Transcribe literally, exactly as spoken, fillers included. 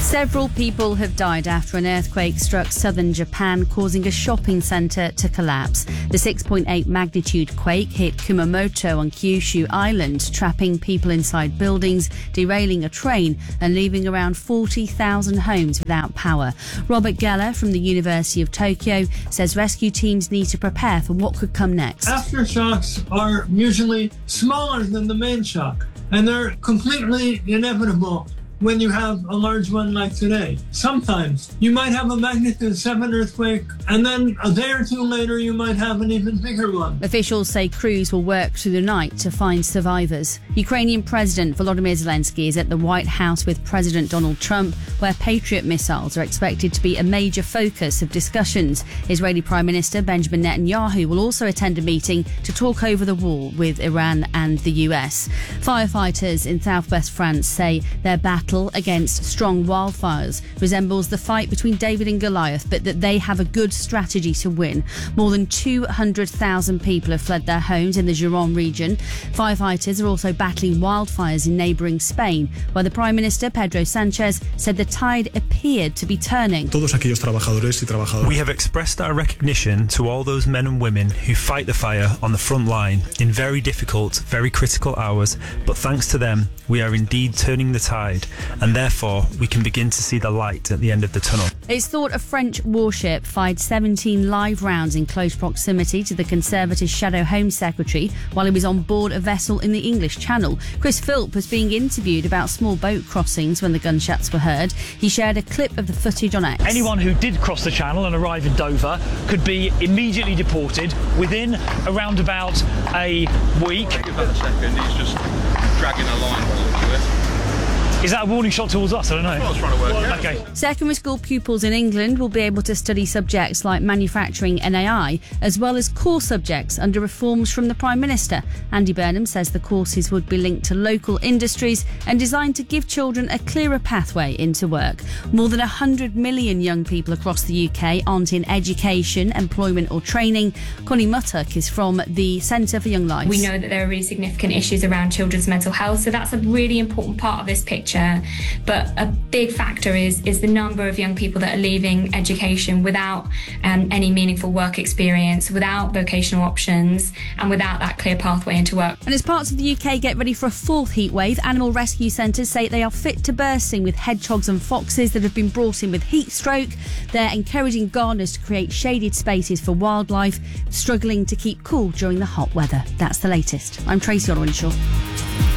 Several people have died after an earthquake struck southern Japan, causing a shopping centre to collapse. The six point eight magnitude quake hit Kumamoto on Kyushu Island, trapping people inside buildings, derailing a train and leaving around forty thousand homes without power. Robert Geller from the University of Tokyo says rescue teams need to prepare for what could come next. Aftershocks are usually smaller than the main shock, and they're completely inevitable when you have a large one like today. Sometimes you might have a magnitude seven earthquake, and then a day or two later you might have an even bigger one. Officials say crews will work through the night to find survivors. Ukrainian President Volodymyr Zelensky is at the White House with President Donald Trump, where Patriot missiles are expected to be a major focus of discussions. Israeli Prime Minister Benjamin Netanyahu will also attend a meeting to talk over the war with Iran and the U S. Firefighters in southwest France say their battle against strong wildfires resembles the fight between David and Goliath, but that they have a good strategy to win. More than two hundred thousand people have fled their homes in the Gironde region. Firefighters are also battling wildfires in neighbouring Spain, where the Prime Minister Pedro Sanchez said the tide appeared to be turning. Todos aquellos trabajadores y trabajadoras. We have expressed our recognition to all those men and women who fight the fire on the front line in very difficult, very critical hours, but thanks to them, we are indeed turning the tide, and therefore we can begin to see the light at the end of the tunnel. It's thought a French warship fired seventeen live rounds in close proximity to the Conservative Shadow Home Secretary while he was on board a vessel in the English Channel. Chris Philp was being interviewed about small boat crossings when the gunshots were heard. He shared a clip of the footage on X. Anyone who did cross the Channel and arrive in Dover could be immediately deported within around about a week. Give that a second, he's just dragging a line by the looks of it. Is that a warning shot towards us? I don't know. That's what I was trying to work out. Okay. Secondary school pupils in England will be able to study subjects like manufacturing and A I, as well as core subjects under reforms from the Prime Minister. Andy Burnham says the courses would be linked to local industries and designed to give children a clearer pathway into work. More than one hundred million young people across the U K aren't in education, employment or training. Connie Muttock is from the Centre for Young Lives. We know that there are really significant issues around children's mental health, so that's a really important part of this picture. But a big factor is is the number of young people that are leaving education without um, any meaningful work experience, without vocational options, and without that clear pathway into work. And as parts of the U K get ready for a fourth heatwave, animal rescue centres say they are fit to bursting with hedgehogs and foxes that have been brought in with heat stroke. They're encouraging gardeners to create shaded spaces for wildlife struggling to keep cool during the hot weather. That's the latest. I'm Tracy Orwinshaw.